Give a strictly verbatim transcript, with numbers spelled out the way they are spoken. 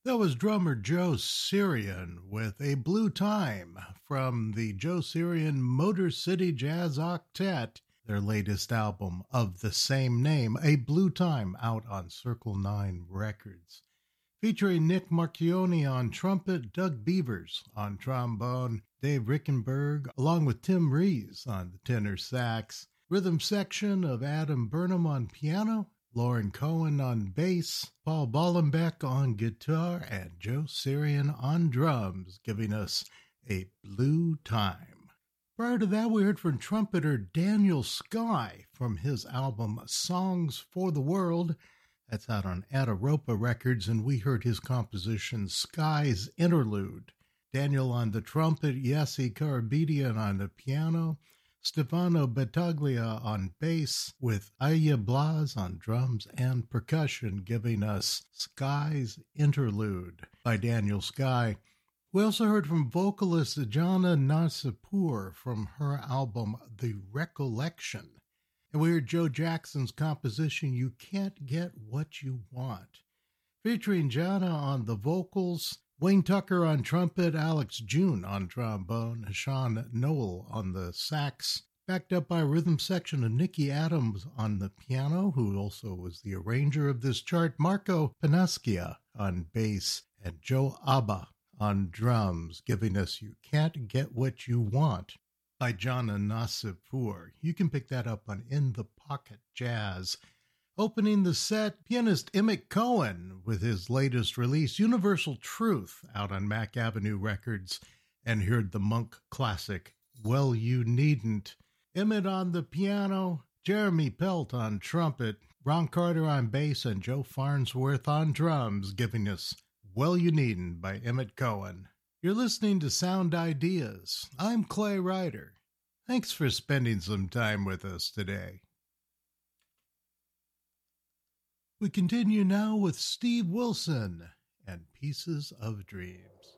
That was drummer Joe Syrian with A Blue Time from the Joe Syrian Motor City Jazz Octet, their latest album of the same name, A Blue Time, out on Circle nine Records. Featuring Nick Marchioni on trumpet, Doug Beavers on trombone, Dave Rickenberg, along with Tim Rees on the tenor sax, rhythm section of Adam Burnham on piano, Lauren Cohen on bass, Paul Bollenbeck on guitar, and Joe Syrian on drums, giving us A Blue Time. Prior to that, we heard from trumpeter Daniel Sky from his album Songs for the World. That's out on Ataropa Records, and we heard his composition Sky's Interlude. Daniel on the trumpet, Yassi Karabidian on the piano, Stefano Battaglia on bass, with Aya Blas on drums and percussion, giving us Sky's Interlude by Daniel Sky. We also heard from vocalist Jana Nasipur from her album The Recollection. And we heard Joe Jackson's composition You Can't Get What You Want, featuring Jana on the vocals, Wayne Tucker on trumpet, Alex June on trombone, Sean Noel on the sax, backed up by a rhythm section of Nicky Adams on the piano, who also was the arranger of this chart, Marco Panaskia on bass, and Joe Abba on drums, giving us You Can't Get What You Want by Jana Nasipur. You can pick that up on In the Pocket Jazz. Opening the set, pianist Emmett Cohen with his latest release, Universal Truth, out on Mack Avenue Records, and heard the Monk classic, Well You Needn't. Emmett on the piano, Jeremy Pelt on trumpet, Ron Carter on bass, and Joe Farnsworth on drums, giving us Well You Needn't by Emmett Cohen. You're listening to Sound Ideas. I'm Clay Ryder. Thanks for spending some time with us today. We continue now with Steve Wilson and Pieces of Dreams.